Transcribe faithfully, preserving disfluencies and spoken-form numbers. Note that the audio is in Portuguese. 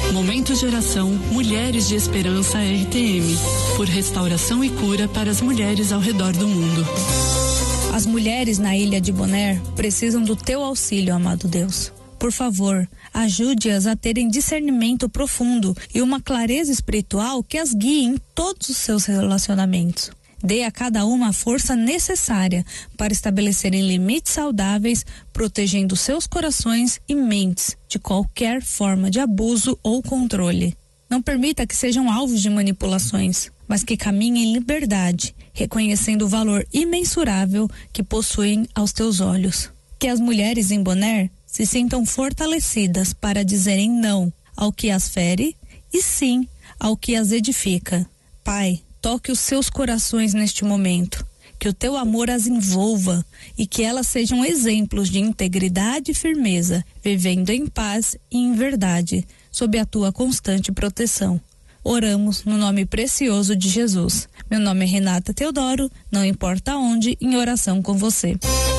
Momento de oração Mulheres de Esperança R T M, por restauração e cura para as mulheres ao redor do mundo. As mulheres na ilha de Bonaire precisam do teu auxílio, amado Deus. Por favor, ajude-as a terem discernimento profundo e uma clareza espiritual que as guie em todos os seus relacionamentos. Dê a cada uma a força necessária para estabelecerem limites saudáveis, protegendo seus corações e mentes de qualquer forma de abuso ou controle. Não permita que sejam alvos de manipulações, mas que caminhem em liberdade, reconhecendo o valor imensurável que possuem aos teus olhos. Que as mulheres em Bonaire se sintam fortalecidas para dizerem não ao que as fere e sim ao que as edifica. Pai, toque os seus corações neste momento, que o teu amor as envolva e que elas sejam exemplos de integridade e firmeza, vivendo em paz e em verdade, sob a tua constante proteção. Oramos no nome precioso de Jesus. Meu nome é Renata Teodoro, não importa onde, em oração com você.